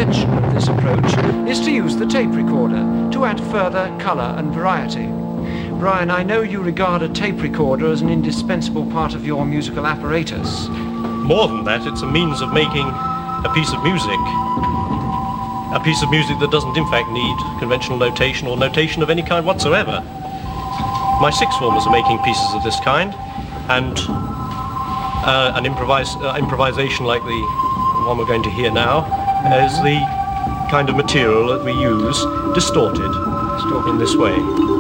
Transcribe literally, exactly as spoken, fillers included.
extension of this approach is to use the tape recorder to add further colour and variety. Brian, I know you regard a tape recorder as an indispensable part of your musical apparatus. More than that, it's a means of making a piece of music. A piece of music that doesn't in fact need conventional notation or notation of any kind whatsoever. My sixth formers are making pieces of this kind, and uh, an improvise, uh, improvisation like the one we're going to hear now is the kind of material that we use distorted, distorted. in this way.